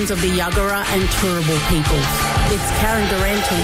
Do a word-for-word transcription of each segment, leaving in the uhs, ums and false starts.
sounds of the Yagara and Turrbal peoples. It's Karen Durante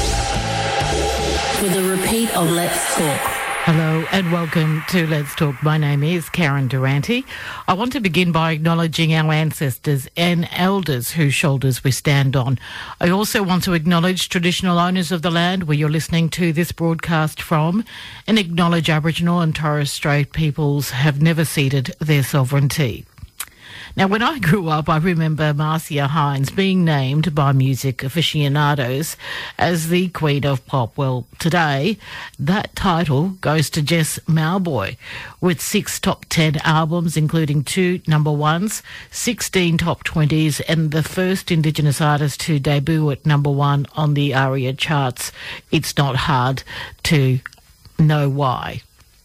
with a repeat of Let's Talk. Hello and welcome to Let's Talk. My name is Karen Durante. I want to begin by acknowledging our ancestors and elders whose shoulders we stand on. I also want to acknowledge traditional owners of the land where you're listening to this broadcast from, and acknowledge Aboriginal and Torres Strait peoples have never ceded their sovereignty. Now, when I grew up, I remember Marcia Hines being named by music aficionados as the Queen of Pop. Well, today, that title goes to Jess Mauboy, with six top ten albums, including two number ones, sixteen top twenties, and the first Indigenous artist to debut at number one on the ARIA charts. It's not hard to know why.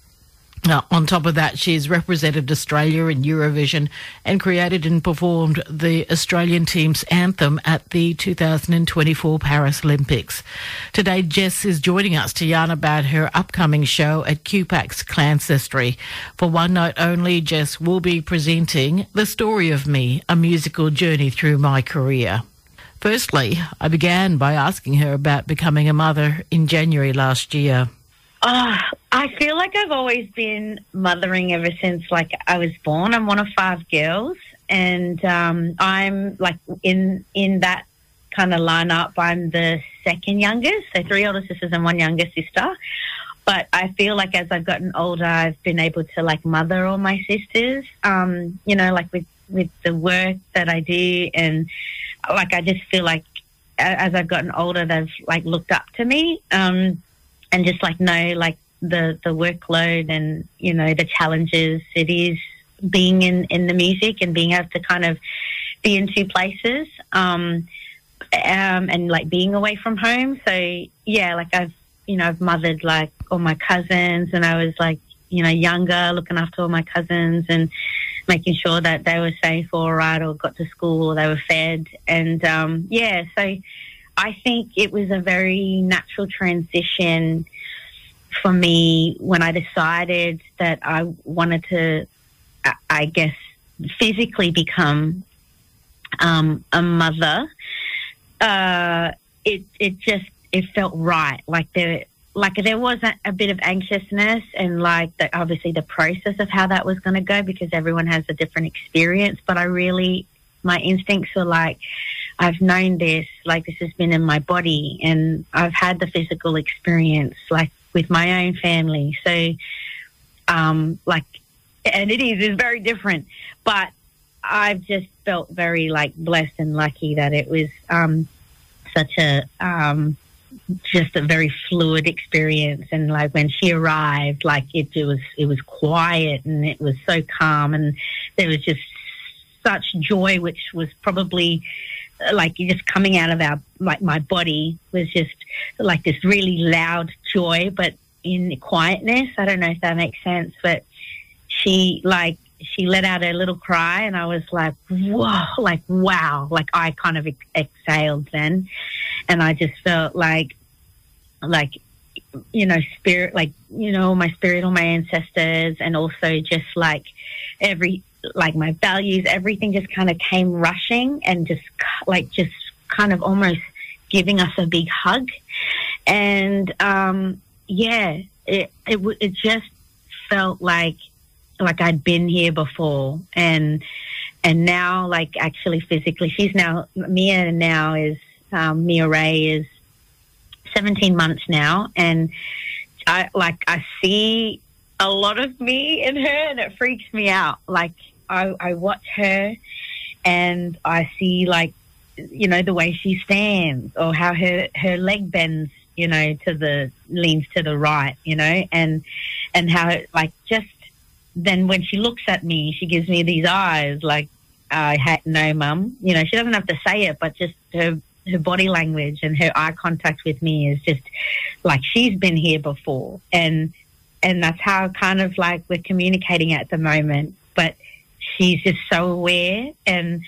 Now, on top of that, she's represented Australia in Eurovision and created and performed the Australian team's anthem at the two thousand twenty-four Paris Olympics. Today, Jess is joining us to yarn about her upcoming show at Q PAC's Clancestry. For one night only, Jess will be presenting The Story of Me, a musical journey through my career. Firstly, I began by asking her about becoming a mother in January last year. Oh, I feel like I've always been mothering ever since, like, I was born. I'm one of five girls, and um, I'm, like, in in that kind of lineup, I'm the second youngest, so three older sisters and one younger sister. But I feel like as I've gotten older, I've been able to, like, mother all my sisters, um, you know, like, with, with the work that I do. And, like, I just feel like as I've gotten older, they've, like, looked up to me. Um And just, like, know, like, the, the workload and, you know, the challenges it is being in, in the music and being able to kind of be in two places um, um, and, like, being away from home. So, yeah, like, I've, you know, I've mothered, like, all my cousins, and I was, like, you know, younger, looking after all my cousins and making sure that they were safe or all right or got to school or they were fed. And, um, yeah, so I think it was a very natural transition for me when I decided that I wanted to, I guess, physically become um, a mother. Uh, it it just it felt right. Like there, like there was a, a bit of anxiousness and like the, obviously the process of how that was going to go because everyone has a different experience. But I really, my instincts were like, I've known this, like this has been in my body and I've had the physical experience, like with my own family. So, um, like, and it is, it's very different, but I've just felt very like blessed and lucky that it was, um, such a, um, just a very fluid experience. And like when she arrived, like it, it was, it was quiet and it was so calm and there was just such joy, which was probably like just coming out of our, like my body was just like this really loud joy, but in quietness. I don't know if that makes sense, but she like, she let out a little cry and I was like, whoa, like, wow. Like I kind of ex- exhaled then. And I just felt like, like, you know, spirit, like, you know, my spirit, all my ancestors, and also just like every, like my values, everything just kind of came rushing and just like just kind of almost giving us a big hug. And um, yeah, it, it it just felt like like I'd been here before, and and now like actually physically, she's now Mia now is um, Mia Ray is seventeen months now, and I like I see a lot of me in her, and it freaks me out. Like. I, I watch her and I see like, you know, the way she stands or how her, her leg bends, you know, to the, leans to the right, you know, and, and how like just then when she looks at me, she gives me these eyes like, I had no mum, you know, she doesn't have to say it, but just her, her body language and her eye contact with me is just like, she's been here before. And, and that's how kind of like we're communicating at the moment, but she's just so aware, and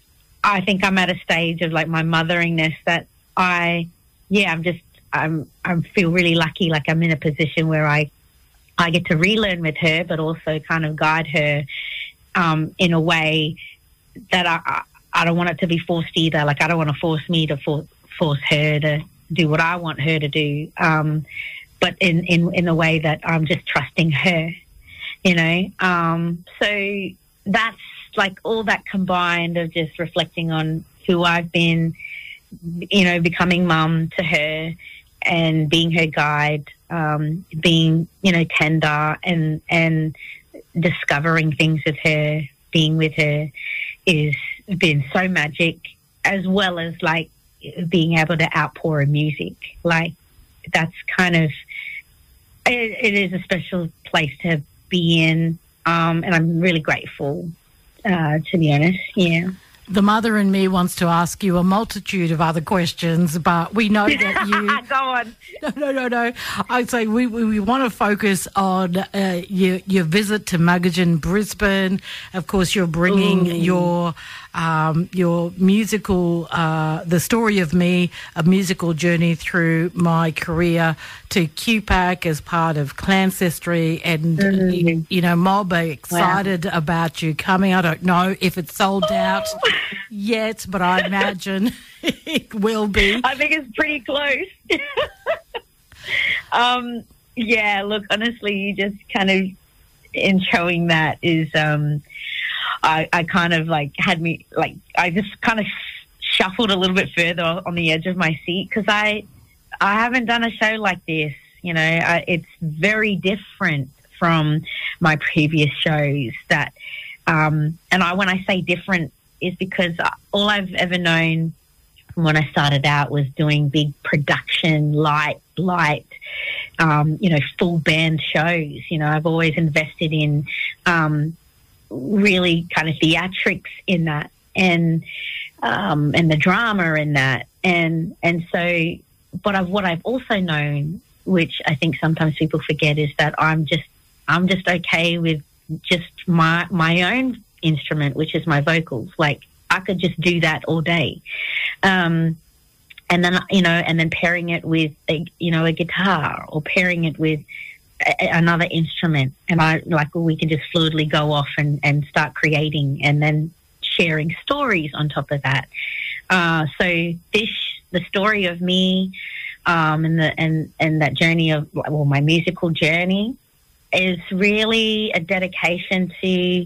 I think I'm at a stage of like my motheringness that I, yeah, I'm just, I'm, I feel really lucky. Like I'm in a position where I, I get to relearn with her, but also kind of guide her um, in a way that I, I don't want it to be forced either. Like, I don't want to force me to for, force her to do what I want her to do, um, but in, in, in a way that I'm just trusting her, you know. Um, so that's like all that combined of just reflecting on who I've been, you know, becoming mum to her and being her guide, um, being, you know, tender and, and discovering things with her, being with her is been so magic, as well as like being able to outpour in music. Like, that's kind of, it, it is a special place to be in, um, and I'm really grateful, uh, to be honest, yeah. The mother in me wants to ask you a multitude of other questions, but we know that you... Go on. No, no, no, no. I'd say we, we, we want to focus on uh, your, your visit to Muggagen, Brisbane. Of course, you're bringing Ooh. your um, your musical, uh, the story of me, a musical journey through my career to Q PAC as part of Clancestry, and, Mm-hmm. you, you know, Mob are excited wow. about you coming. I don't know if it's sold out yet, but I imagine it will be. I think it's pretty close. um, yeah, look, honestly, you just kind of, in showing that is, um, I, I kind of like had me, like, I just kind of shuffled a little bit further on the edge of my seat because I, I haven't done a show like this. You know, I, it's very different from my previous shows that, um, and I, when I say different, is because all I've ever known when I started out was doing big production, light, light, um, you know, full band shows. You know, I've always invested in um, really kind of theatrics in that, and um, and the drama in that, and and so. But I've, what I've also known, which I think sometimes people forget, is that I'm just I'm just okay with just my my own instrument, which is my vocals. Like, I could just do that all day. Um, and then, you know, and then pairing it with, a, you know, a guitar, or pairing it with a, another instrument. And I, like, well, we can just fluidly go off and, and start creating, and then sharing stories on top of that. Uh, so this, the story of me, um, and the, and, and that journey of, well, my musical journey is really a dedication to,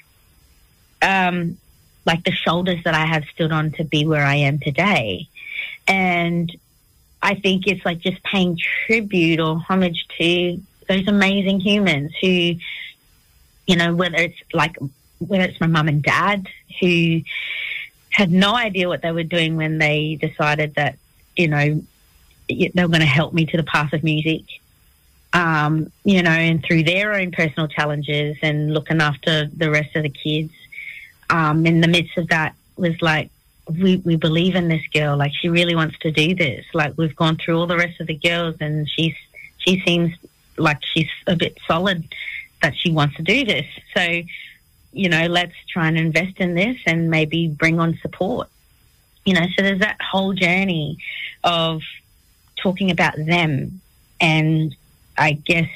um, like the shoulders that I have stood on to be where I am today. And I think it's like just paying tribute or homage to those amazing humans who, you know, whether it's like, whether it's my mum and dad who had no idea what they were doing when they decided that, you know, they were going to help me to the path of music, um, you know, and through their own personal challenges and looking after the rest of the kids. Um, in the midst of that was like, we, we believe in this girl. Like, she really wants to do this. Like, we've gone through all the rest of the girls, and she's she seems like she's a bit solid that she wants to do this. So, you know, let's try and invest in this and maybe bring on support. You know, so there's that whole journey of talking about them, and I guess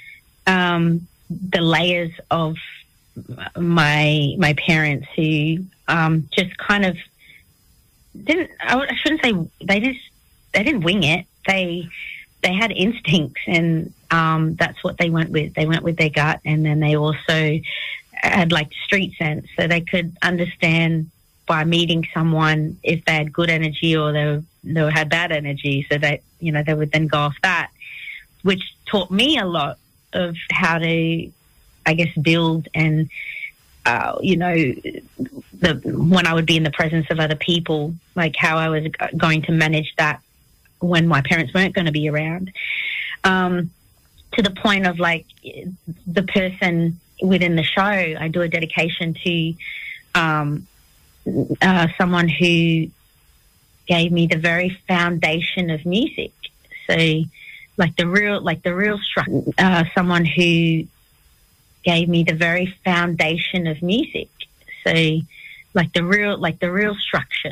um, the layers of my my parents who um, just kind of didn't. I shouldn't say they just they didn't wing it. They they had instincts, and um, that's what they went with. They went with their gut, and then they also had like street sense, so they could understand by meeting someone if they had good energy or they were, they had bad energy. So that, you know, they would then go off that, which taught me a lot of how to, I guess, build and, uh, you know, the when I would be in the presence of other people, like how I was going to manage that when my parents weren't going to be around, um, to the point of like the person within the show. I do a dedication to um, uh, someone who gave me the very foundation of music. So, like the real, like the real structure. Uh, someone who gave me the very foundation of music. So, like the real, like the real structure.